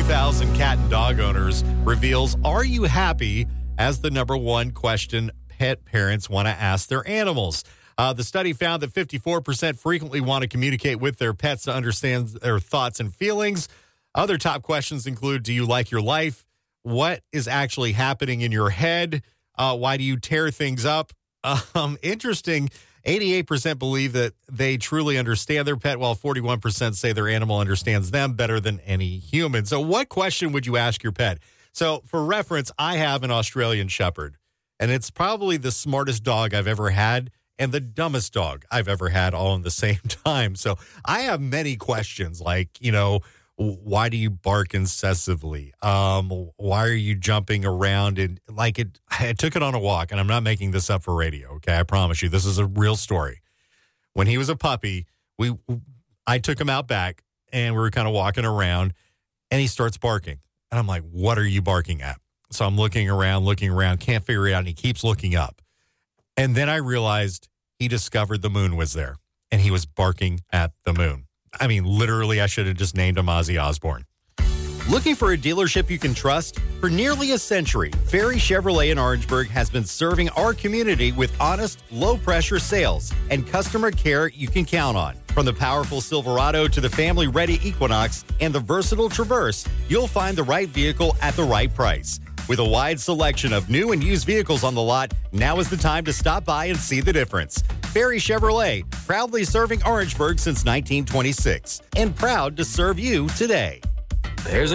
2,000 cat and dog owners reveals, are you happy, as the number one question pet parents want to ask their animals. The study found that 54% frequently want to communicate with their pets to understand their thoughts and feelings. Other top questions include, do you like your life? What is actually happening in your head? Why do you tear things up? Interesting. 88% believe that they truly understand their pet, while 41% say their animal understands them better than any human. So what question would you ask your pet? So for reference, I have an Australian Shepherd, and it's probably the smartest dog I've ever had and the dumbest dog I've ever had all in the same time. So I have many questions like, why do you bark incessantly? Why are you jumping around? And I took it on a walk, and I'm not making this up for radio. Okay. I promise you, this is a real story. When he was a puppy, I took him out back and we were kind of walking around, and he starts barking. And I'm like, what are you barking at? So I'm looking around, can't figure it out. And he keeps looking up. And then I realized he discovered the moon was there, and he was barking at the moon. I mean, literally, I should have just named him Ozzy Osbourne. Looking for a dealership you can trust? For nearly a century, Ferry Chevrolet in Orangeburg has been serving our community with honest, low-pressure sales and customer care you can count on. From the powerful Silverado to the family-ready Equinox and the versatile Traverse, you'll find the right vehicle at the right price. With a wide selection of new and used vehicles on the lot, now is the time to stop by and see the difference. Ferry Chevrolet, proudly serving Orangeburg since 1926, and proud to serve you today. There's